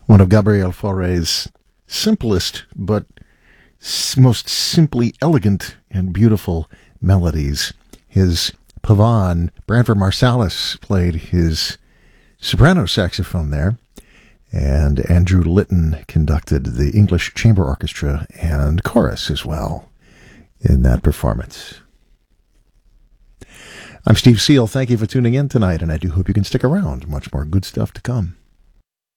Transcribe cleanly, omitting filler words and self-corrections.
One of Gabriel Fauré's simplest but most simply elegant and beautiful melodies. His Pavane, Branford Marsalis played his soprano saxophone there, and Andrew Litton conducted the English Chamber Orchestra and chorus as well in that performance. I'm Steve Seal. Thank you for tuning in tonight, and I do hope you can stick around. Much more good stuff to come.